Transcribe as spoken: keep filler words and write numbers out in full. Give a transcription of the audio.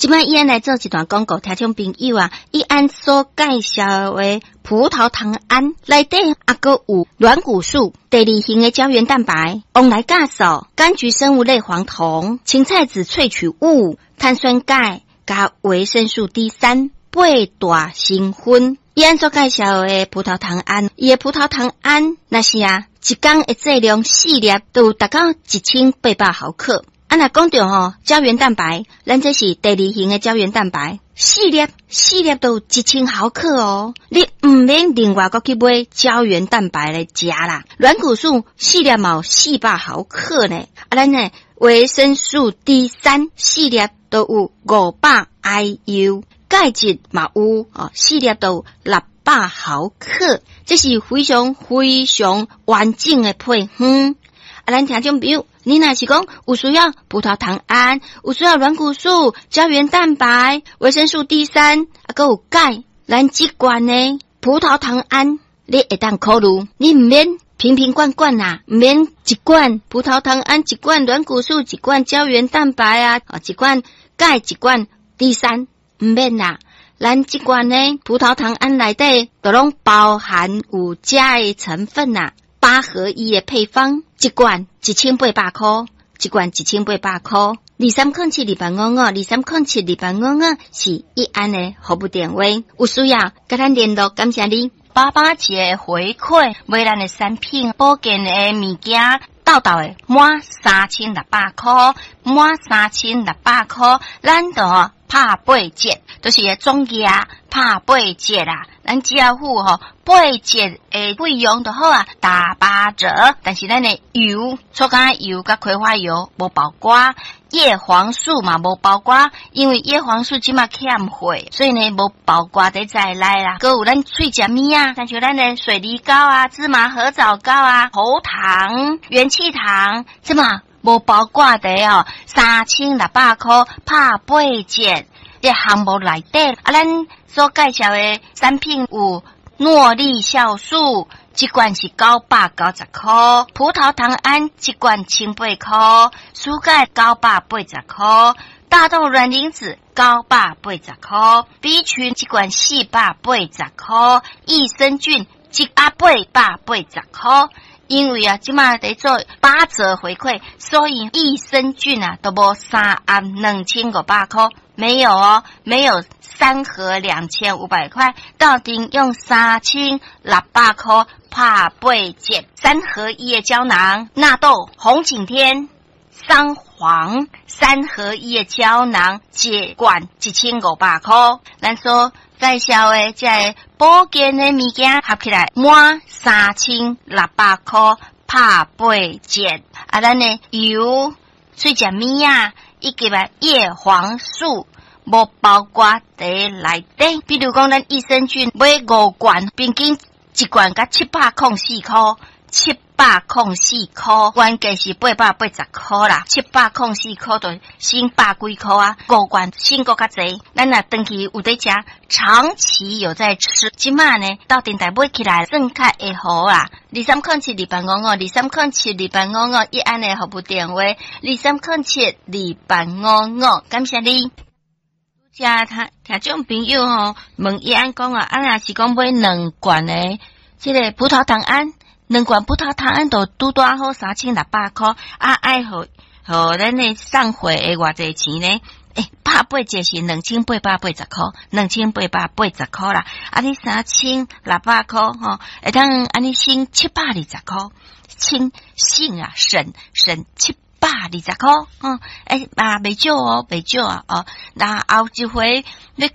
即摆伊安来做一段广告，听众朋友啊，伊安所介绍的葡萄糖胺内底还佫有软骨素、第二型的胶原蛋白、旺来酵素、柑橘生物类黄酮、青菜籽萃取物、碳酸钙加维生素 D 三、八大成分。伊安所介绍的葡萄糖胺，伊的葡萄糖胺那是啊，一天的剂量四粒都有达到一千八百毫克。啊，若讲到吼胶原蛋白，咱这是第二型的胶原蛋白，四粒四粒都有一千毫克哦。你唔免另外搁去买胶原蛋白来食啦。软骨素四粒嘛有四百毫克呢，啊，咱呢维生素 D 三四粒都有五百 I U， 钙质嘛有哦，四粒都有六百毫克，这是非常非常完整的配方。啊，咱听众朋友，你若是讲有需要葡萄糖胺，有需要软骨素、胶原蛋白、维生素 D 三，啊，还有钙，咱这罐呢葡萄糖胺，你会当考虑，你唔免瓶瓶罐罐啦，唔免一罐葡萄糖胺，一罐软骨素，一罐胶原蛋白啊，啊，一罐钙，一罐 D 三，唔免啦。咱这罐呢葡萄糖胺内底都拢包含有钾的成分呐、啊。八合一的配方，一罐一千八百块，一罐一千八百块。二三空七二八五五，二三空七二八五五是一安的服务电话，有需要跟咱联络，感谢你。爸爸节回馈，买咱的产品，保健的物件，到到的满三千六百块，满三千六百块，咱就拍八折，就是总价拍八折啦。咱只要付吼八折的费用就好啊，打八折。但是咱的油，粗干油甲葵花油无包括，叶黄素嘛无包括，因为叶黄素即马欠货，所以呢无包括在在内啦。搁有咱脆食物啊，像像咱的水梨膏啊、芝麻合枣膏啊、喉糖、元气糖，即嘛无包括在哦，三千六百块拍八折。这项目内底啊，咱所介绍的产品有诺丽酵素，一罐是九百九十块；葡萄糖胺一罐千八块；舒钙九百八十块；大豆卵磷脂九百八十块； B 群一罐四百八十块；益生菌一啊八百八十块。因为啊，即马在做八折回馈，所以益生菌啊都无三盒两千五百块，没有哦，没有三盒两千五百块，到底用三千六百块拍八折，三合一的胶囊，纳豆、红景天、桑黄三合一的胶囊，一罐一千五百块。咱说介绍的这个保健的物件合起来满三千六百块拍八折。啊，咱的油、水食物啊，以及啊叶黄素无包括在内底。比如讲，咱益生菌买五罐，平均一罐甲七百零四块，七百零四块，原价是八百八十块啦，七百零四块就省百几块啊，五罐省个较济。咱若长期有在食，长期有在吃，即马呢到电台买起来算较会好啦。二三零七二八五五，二三零七二八五五，一安的服务电话，二三零七二八五五，感谢你。遮他听众朋友吼，问伊安讲啊，啊若是讲买两罐的这个葡萄糖胺。两罐葡萄糖胺都拄拄好三千六百块，啊，爱互互咱的上回的偌济钱呢？诶，拍八折是两千八百八十块，两千八百八十块啦。啊，你三千六百块吼，会当安尼省七百二十块，省省啊，省省七百二十块，哦，诶啊，袂少哦，袂少啊，哦，那后一回要